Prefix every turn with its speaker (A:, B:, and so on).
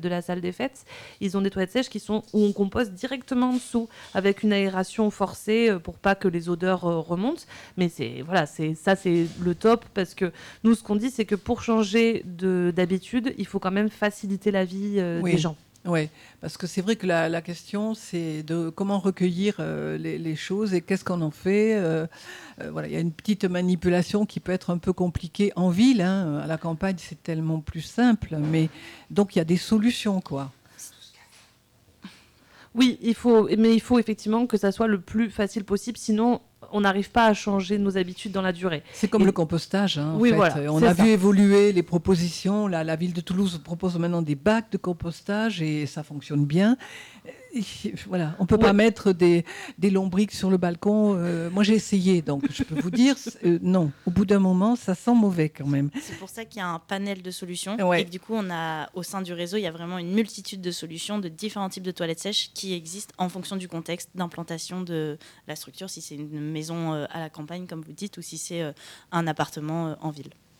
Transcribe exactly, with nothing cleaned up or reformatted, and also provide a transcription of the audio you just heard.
A: de la salle des fêtes, ils ont des toilettes sèches qui sont, où on composte directement en dessous, avec une aération forcée euh, pour pas que les odeurs euh, remontent. Mais c'est, voilà, c'est, ça, c'est le top, parce que nous, ce qu'on dit, c'est que pour changer de, d'habitude, il faut quand même faciliter la vie euh,
B: Oui.
A: des gens.
B: Oui, parce que c'est vrai que la, la question, c'est de comment recueillir euh, les, les choses et qu'est-ce qu'on en fait. Euh, euh, voilà, il y a une petite manipulation qui peut être un peu compliquée en ville. Hein. À la campagne, c'est tellement plus simple. Mais donc, il y a des solutions, quoi.
A: Oui, il faut, mais il faut effectivement que ça soit le plus facile possible, sinon on n'arrive pas à changer nos habitudes dans la durée.
B: C'est comme
A: Et...
B: le compostage, hein, en
A: oui,
B: fait.
A: voilà,
B: On
A: c'est
B: a
A: ça.
B: vu évoluer les propositions. La, la ville de Toulouse propose maintenant des bacs de compostage et ça fonctionne bien. Et voilà, on ne peut
A: Ouais.
B: pas mettre des, des lombrics sur le balcon. Euh, moi, j'ai essayé, donc je peux vous dire, euh, non. Au bout d'un moment, ça sent mauvais quand même.
C: C'est pour ça qu'il y a un panel de solutions
B: Ouais.
C: et que du coup, on a, au sein du réseau, il y a vraiment une multitude de solutions de différents types de toilettes sèches qui existent en fonction du contexte d'implantation de la structure, si c'est une maison à la campagne, comme vous dites, ou si c'est un appartement en ville.